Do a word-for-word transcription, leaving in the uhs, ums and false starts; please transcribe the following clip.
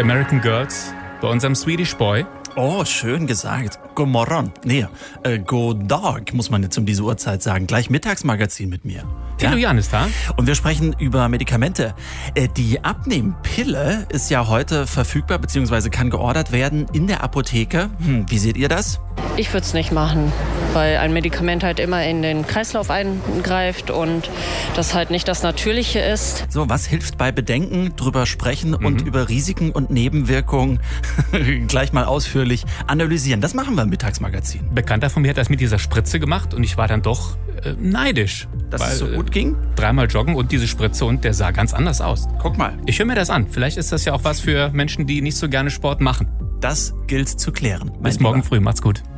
American Girls bei unserem Swedish Boy. Oh, schön gesagt. God morgon. Nee, äh, God Dag muss man jetzt um diese Uhrzeit sagen. Gleich Mittagsmagazin mit mir. Tilo Jan ist da. Und wir sprechen über Medikamente. Äh, die Abnehmpille ist ja heute verfügbar, beziehungsweise kann geordert werden in der Apotheke. Hm, wie seht ihr das? Ich würde es nicht machen, weil ein Medikament halt immer in den Kreislauf eingreift und das halt nicht das Natürliche ist. So, was hilft bei Bedenken? Drüber sprechen mhm. und über Risiken und Nebenwirkungen gleich mal ausführlich analysieren. Das machen wir im Mittagsmagazin. Bekannter von mir hat das mit dieser Spritze gemacht und ich war dann doch äh, neidisch. Dass weil, es so gut ging? Dreimal joggen und diese Spritze und der sah ganz anders aus. Guck mal. Ich höre mir das an. Vielleicht ist das ja auch was für Menschen, die nicht so gerne Sport machen. Das gilt zu klären. Bis morgen früh. Macht's gut.